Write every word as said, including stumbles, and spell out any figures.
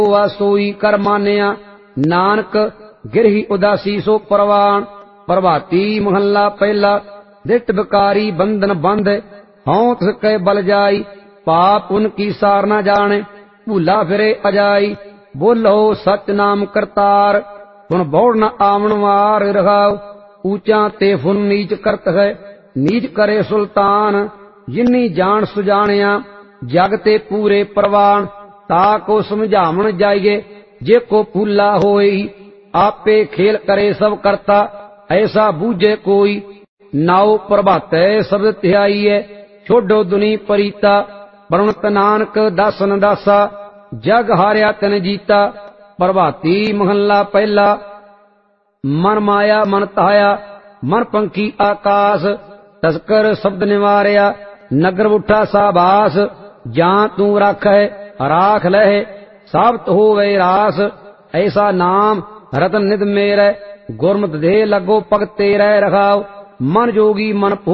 हुआ सोई कर मानिया, नानक गिरही उदासी सो परवान। प्रभाती महला पहला, दिट बिकारी बंधन बंध, हों तिस कै बल जाई, पाप उनकी सार न जाने, भूला फिरे अजाई। बोलो सच नाम करतार, फुन बौड़ न आवन वार रहाओ। ऊंचा ते फुन नीच करत है, नीच करे सुल्तान। जिन्नी जान सुजानिया, जग ते पूरे परवान। ताको समझावन जाइए, जे को भूला होई, आपे खेल करे सब करता, ऐसा बूझे कोई। नाओ प्रभातै शब्द ध्याइए, छोड़ो दुनी परीता। प्रणत नानक दासन दासा, जग हारिया तन जीता। प्रभाती महला पहला, मन माया मन ताया, मन पंखी आकाश। तस्कर शब्द निवारिया, नगर उठा साबास। जां तू राखै राख लहे, साबत होवे रास। ऐसा नाम रतन निध मेरै, गुरमत दे लगो पग तेरै रखाओ। मन जोगी मन